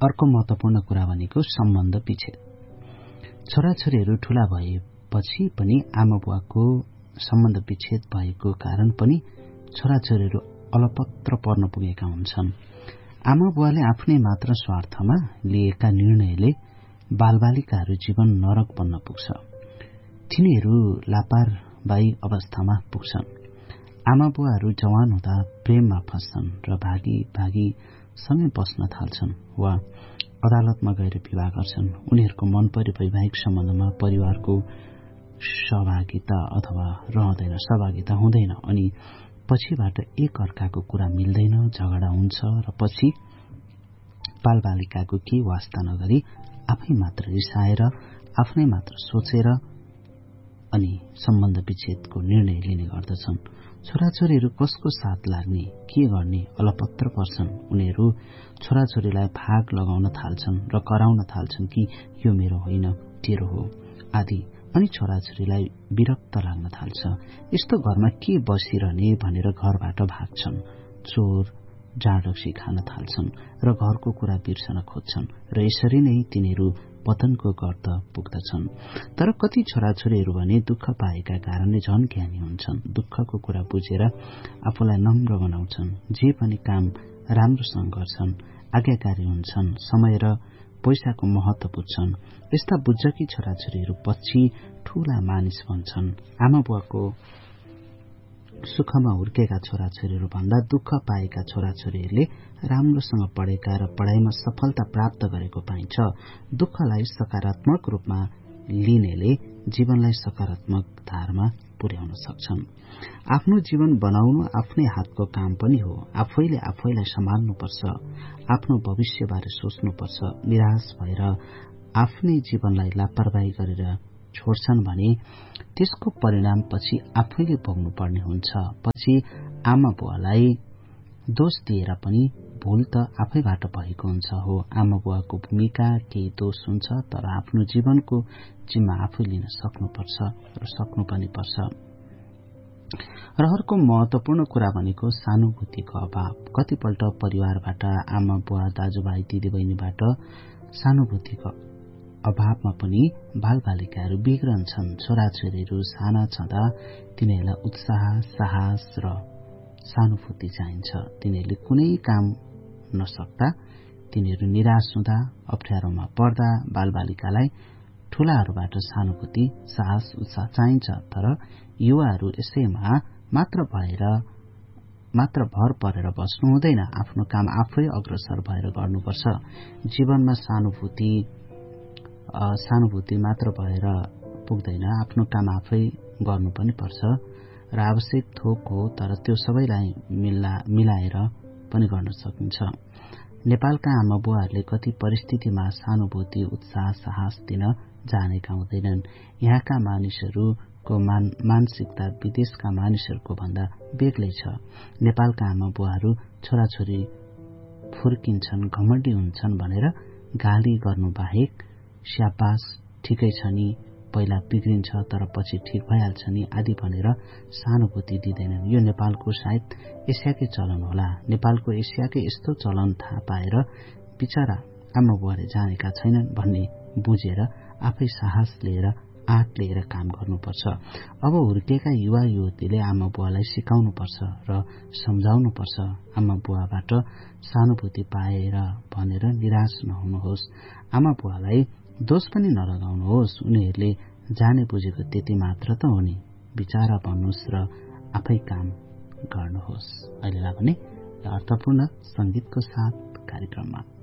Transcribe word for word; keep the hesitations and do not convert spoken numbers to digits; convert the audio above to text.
अर्को महत्वपूर्ण कुरा भनेको सम्बन्ध विच्छेद। छोराछोरीहरू ठूला भएपछि पनि आमा बुवाको सम्बन्ध विच्छेद भएको कारण पनि छोराछोरीहरू अलपत्र पर्न पुगेका हुन्छन्। आमा बुवाले आफ्नै मात्र स्वार्थमा लिएका निर्णयले बालबालिकाहरू जीवन नरक बन्न पुग्छ। तिनीहरू लापरवाही अवस्थामा पुग्छन्। आमा बुवाहरू जवान हुँदा प्रेममा फस्छन् र भागी भागी सँगै बस्न थाल्छन् वा अदालतमा गएर विवाह गर्छन्। उनीहरूको मनपरी वैवाहिक सम्बन्धमा परिवारको सहभागिता अथवा रहँदैन, सहभागिता हुँदैन अनि पछिबाट एक अर्काको कुरा मिल्दैन, झगडा हुन्छ र पछि बालबालिकाको केही वास्ता नगरी आफै मात्र रिसाएर आफ्नै मात्र सोचेर अनि सम्बन्ध विच्छेदको निर्णय लिने गर्दछन्। छोराछोरीहरू कसको साथ लाग्ने, के गर्ने अलपत्र पर्छन्। उनीहरू छोराछोरीलाई भाग लगाउन थाल्छन् र कराउन थाल्छन् कि यो मेरो होइन, तेरो हो आदि, अनि छोराछोरीलाई विरक्त लाग्न थाल्छ। यस्तो घरमा के बसिरहने भनेर घरबाट भाग्छन्। चोर जाँडक्सी खान थाल्छन् र घरको कुरा बिर्सन खोज्छन् र यसरी नै तिनीहरू पतनको गर्द पुग्दछन्। तर कति छोराछोरीहरू भने दुःख पाएका कारणले झन ज्ञानी हुन्छन्। दुःखको कुरा बुझेर आफूलाई नम्र बनाउँछन्, जे पनि काम राम्रोसँग गर्छन्, आज्ञाकारी हुन्छन्, समय र पैसाको महत्व बुझ्छन्। यस्ता बुझकी छोराछोरीहरू पछि ठूला मानिस बन्छन्। आमा बुवाको सुखमा हुर्केका छोराछोरीहरू भन्दा दुःख पाएका छोराछोरीहरूले राम्रोसँग पढेका र पढ़ाइमा सफलता प्राप्त गरेको पाइन्छ। दुःखलाई सकारात्मक रूपमा लिनेले जीवनलाई सकारात्मक धारमा पुर्याउन सक्छन्। आफ्नो जीवन बनाउनु आफ्नै हातको काम पनि हो। आफैले आफैलाई सम्हाल्नुपर्छ, आफ्नो भविष्यबारे सोच्नुपर्छ। निराश भएर आफ्नै जीवनलाई लापरवाही गरेर छोड्छन् भने त्यसको परिणाम पछि आफैले भोग्नु पर्ने हुन्छ। पछि आमा बुवालाई दोष दिएर पनि भूल त आफैबाट भएको हुन्छ हो। आमा बुवाको भूमिका केही दोष हुन्छ, तर आफ्नो जीवनको जिम्मा आफै लिन सक्नुपर्छ र सक्नु पनि पर्छ। र अर्को महत्वपूर्ण कुरा भनेको सहानुभूतिको अभाव। कतिपल्ट परिवारबाट, आमा बुवा, दाजुभाइ, दिदीबहिनीबाट सहानुभूतिको अभावमा पनि बालबालिकाहरू बिग्रन्छन्। छोराछोरीहरू साना छँदा तिनीहरूलाई उत्साह, साहस र सहानुभूति चाहिन्छ। तिनीहरूले कुनै काम नसक्दा, तिनीहरू निराश हुँदा, अप्ठ्यारोमा पर्दा बालबालिकालाई ठूलाहरूबाट सहानुभूति, साहस, उत्साह चाहिन्छ। तर युवाहरू यसैमा मात्र भएर मात्र भर परेर बस्नु हुँदैन। आफ्नो काम आफै अग्रसर भएर गर्नुपर्छ। जीवनमा सहानुभूति सहानुभूति मात्र भएर पुग्दैन, आफ्नो काम आफै गर्नु पनि पर्छ र आवश्यक थोक हो, तर त्यो सबैलाई मिला मिलाएर पनि गर्न सकिन्छ। नेपालका आमा बुवाहरूले कति परिस्थितिमा सहानुभूति, उत्साह, साहस दिन जानेका हुँदैनन्। यहाँका मानिसहरूको मान, मानसिकता विदेशका मानिसहरूको भन्दा बेग्लै छ। नेपालका आमा बुवाहरू छोराछोरी फुर्किन्छन्, घमण्डी हुन्छन् भनेर गाली गर्नु बाहेक स्याबास ठिकै छ नि, पहिला बिग्रिन्छ तर पछि ठिक भइहाल्छ नि आदि भनेर सहानुभूति दिँदैनन्। यो नेपालको सायद एसियाकै चलन होला। नेपालको एसियाकै यस्तो चलन थाहा पाएर बिचारा आमा बुवाले जानेका छैनन् भन्ने बुझेर आफै साहस लिएर, आँट लिएर काम गर्नुपर्छ। अब हुर्केका युवा युवतीले आमा बुवालाई सिकाउनुपर्छ र सम्झाउनुपर्छ। आमा बुवाबाट सहानुभूति पाएर भनेर निराश नहुनुहोस्। आमा बुवालाई दोष पनि नलगाउनुहोस्। उनीहरूले जाने बुझेको त्यति मात्र त हो नि। विचारा भन्नुहोस् र आफै काम गर्नुहोस्। अहिलेलाई भने अर्थपूर्ण संगीतको साथ कार्यक्रममा